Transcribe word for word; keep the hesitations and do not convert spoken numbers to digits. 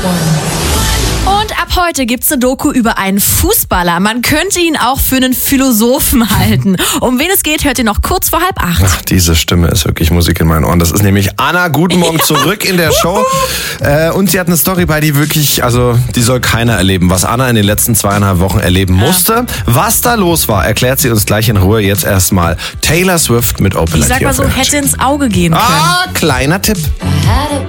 Und ab heute gibt's eine Doku über einen Fußballer. Man könnte ihn auch für einen Philosophen halten. Um wen es geht, hört ihr noch kurz vor halb acht. Ach, diese Stimme ist wirklich Musik in meinen Ohren. Das ist nämlich Anna. Guten Morgen, ja. Zurück in der Show. Äh, und sie hat eine Story bei, die wirklich, also die soll keiner erleben. Was Anna in den letzten zweieinhalb Wochen erleben musste. Ja. Was da los war, erklärt sie uns gleich in Ruhe. Jetzt erstmal Taylor Swift mit Open Light. Ich sag mal so, hätte ins Auge gehen können. Ah, kleiner Tipp.